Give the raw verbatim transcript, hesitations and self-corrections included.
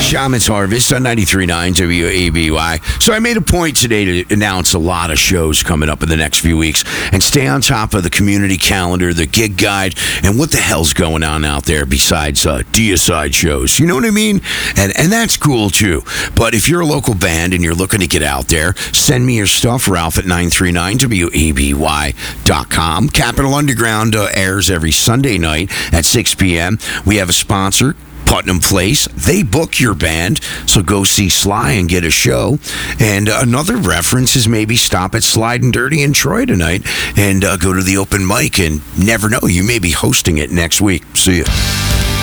Shaman's Harvest on ninety-three point nine W A B Y. So I made a point today to announce a lot of shows coming up in the next few weeks and stay on top of the community calendar, the gig guide, and what the hell's going on out there besides uh, deicide shows. You know what I mean? And and that's cool too. But if you're a local band and you're looking to get out there, send me your stuff, Ralph at nine three nine W A B Y dot com. Capital Underground uh, airs every Sunday night at six p.m. We have a sponsor, Putnam Place. They book your band, so go see Sly and get a show. And uh, another reference is maybe stop at Slide and Dirty in Troy tonight and uh, go to the open mic, and never know, you may be hosting it next week. See ya.